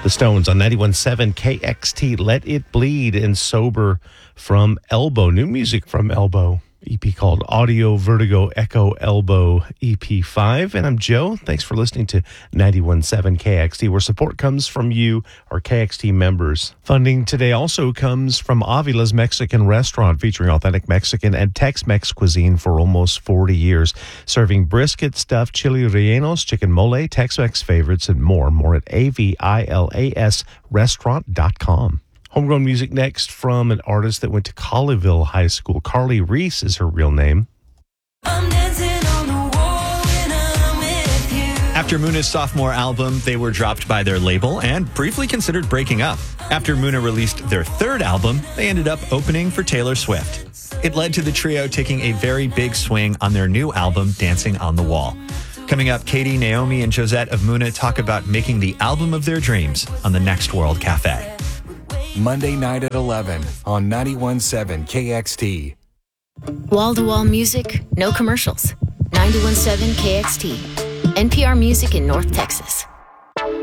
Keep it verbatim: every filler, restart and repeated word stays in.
The Stones on ninety-one point seven K X T, Let It Bleed, and Sober from Elbow. New music from Elbow. E P called Audio Vertigo Echo Elbow E P five. And I'm Joe. Thanks for listening to ninety-one point seven K X T, where support comes from you, our K X T members. Funding today also comes from Avila's Mexican Restaurant, featuring authentic Mexican and Tex-Mex cuisine for almost forty years. Serving brisket, stuffed chili rellenos, chicken mole, Tex-Mex favorites, and more. More at A V I L A S restaurant dot com. Homegrown music next from an artist that went to Colleyville High School. Carly Reese is her real name. I'm dancing on the wall when I'm with you. After Muna's sophomore album, they were dropped by their label and briefly considered breaking up. After Muna released their third album, they ended up opening for Taylor Swift. It led to the trio taking a very big swing on their new album, Dancing on the Wall. Coming up, Katie, Naomi, and Josette of Muna talk about making the album of their dreams on the Next World Cafe. Monday night at eleven on ninety-one point seven K X T. Wall-to-wall music, no commercials. ninety-one point seven K X T. N P R Music in North Texas.